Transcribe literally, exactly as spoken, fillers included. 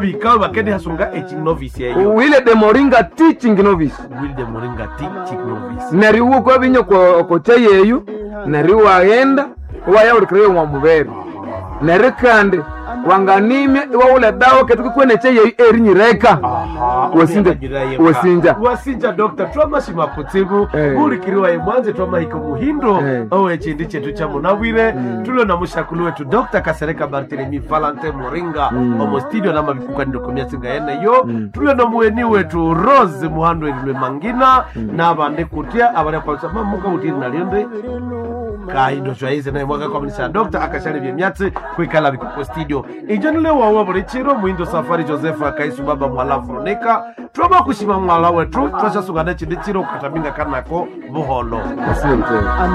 bikao bakende hasunga teaching novice yeyo Wile de Moringa teaching novice Will de Moringa teaching novice nari uko binyo ko ko chayeyu nari wagenda waya ulikreyo mwa mubere nari kandi wanganimye iwawule dawa ketuko kwene chayeyu erinyireka wasinja wasinja wasinja doctor trauma shimapotebu buri kiriwa imwanze trauma hiko muhindo owe chindi chetu cha munawire tulo na mushakulu wetu Doctor Kasereka Barthelemy Valentine Moringa omo studio na mabikuka ndokomia singa ene yo tulo na mueni wetu Rose Muhando Elwe Mangina na abande kutia abane kwa sababu muka utiri na liende kaindo chwaize na mwaka kwa mnisha Doctor akashale vyemyatse kwikala bikuko studio injanile wa wabore chiro muindo Safari Joseph akaisu baba mwalafu neka Tuba kushima mwala wetu twasha sugana chindi chiro katabinga kanako buholo asante